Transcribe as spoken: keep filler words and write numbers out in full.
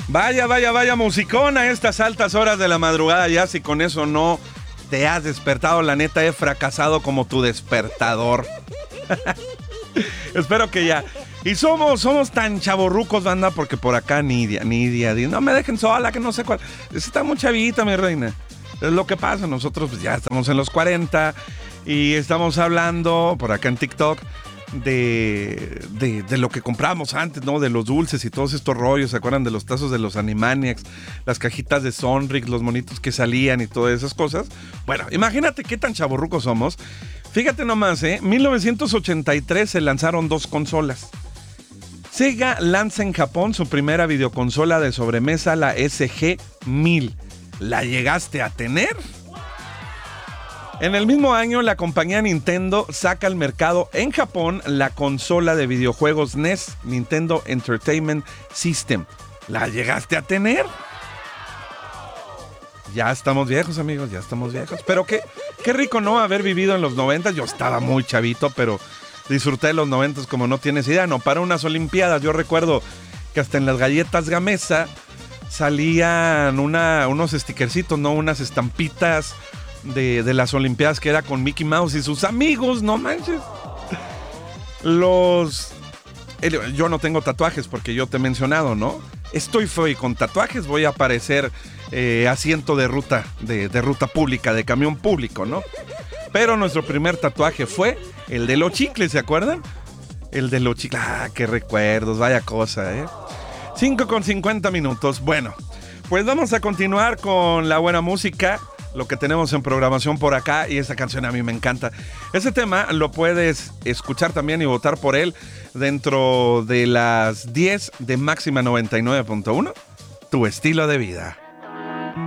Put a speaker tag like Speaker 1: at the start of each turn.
Speaker 1: Vaya, vaya, vaya musicón a estas altas horas de la madrugada. Ya si con eso no te has despertado, la neta he fracasado como tu despertador. Espero que ya. Y somos, somos tan chavorrucos, banda, porque por acá Nidia, Nidia, Nidia, no me dejen sola, que no sé cuál. Está muy chavita, mi reina. Es lo que pasa, nosotros pues, ya estamos en los cuarenta y estamos hablando por acá en TikTok de, de, de lo que compramos antes, ¿no? De los dulces y todos estos rollos. ¿Se acuerdan de los tazos de los Animaniacs? Las cajitas de Sonrix, los monitos que salían y todas esas cosas. Bueno, imagínate qué tan chavorrucos somos. Fíjate nomás, ¿eh? mil novecientos ochenta y tres se lanzaron dos consolas. Sega lanza en Japón su primera videoconsola de sobremesa, la S G mil. ¿La llegaste a tener? En el mismo año, la compañía Nintendo saca al mercado en Japón la consola de videojuegos N E S, Nintendo Entertainment System. ¿La llegaste a tener? Ya estamos viejos, amigos, ya estamos viejos. Pero qué, qué rico, ¿no? Haber vivido en los noventas. Yo estaba muy chavito, pero disfruté de los noventas como no tienes idea. No, para unas olimpiadas, yo recuerdo que hasta en las galletas Gamesa salían una, unos stickercitos, ¿no? Unas estampitas de, de las olimpiadas que era con Mickey Mouse y sus amigos, no manches. Los... Yo no tengo tatuajes porque yo te he mencionado, ¿no? Estoy feo y con tatuajes voy a parecer eh, asiento de ruta, de, de ruta pública, de camión público, ¿no? Pero nuestro primer tatuaje fue el de los chicles, ¿se acuerdan? El de los chicles. Ah, qué recuerdos, vaya cosa, ¿eh? cinco con cincuenta minutos. Bueno, pues vamos a continuar con la buena música, lo que tenemos en programación por acá, y esta canción a mí me encanta. Ese tema lo puedes escuchar también y votar por él dentro de las diez de Máxima noventa y nueve punto uno, tu estilo de vida.